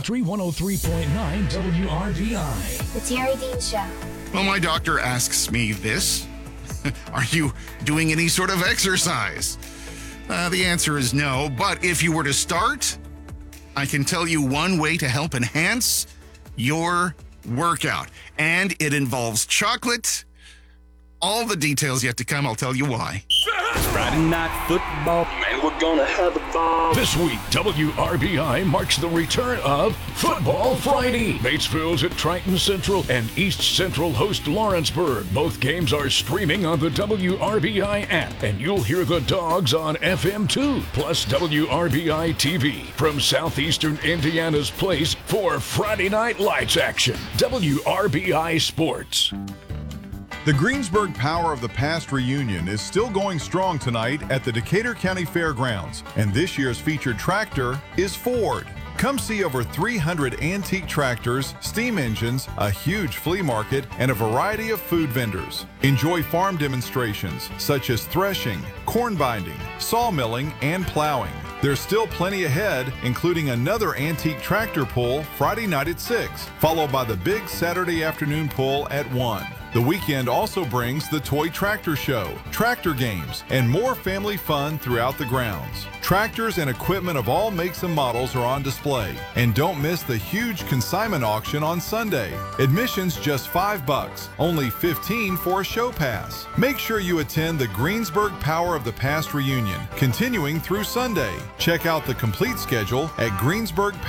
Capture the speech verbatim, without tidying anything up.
Country one oh three point nine W R B I. The Terry Dean Show. Well, my doctor asks me this. Are you doing any sort of exercise? Uh, the answer is no, but if you were to start, I can tell you one way to help enhance your workout. And it involves chocolate. All the details yet to come. I'll tell you why. Friday night football, man, we're gonna have a ball. This week, W R B I marks the return of Football Friday. Batesville's at Triton Central and East Central host Lawrenceburg. Both games are streaming on the W R B I app, and you'll hear the Dogs on F M too, plus W R B I T V from southeastern Indiana's place for Friday Night Lights action. W R B I Sports. The Greensburg Power of the Past reunion is still going strong tonight at the Decatur County Fairgrounds, and this year's featured tractor is Ford. Come see over three hundred antique tractors, steam engines, a huge flea market, and a variety of food vendors. Enjoy farm demonstrations such as threshing, corn binding, sawmilling, and plowing. There's still plenty ahead, including another antique tractor pull Friday night at six, followed by the big Saturday afternoon pull at one. The weekend also brings the Toy Tractor Show, tractor games, and more family fun throughout the grounds. Tractors and equipment of all makes and models are on display. And don't miss the huge consignment auction on Sunday. Admission's just five bucks, only fifteen for a show pass. Make sure you attend the Greensburg Power of the Past reunion, continuing through Sunday. Check out the complete schedule at Greensburg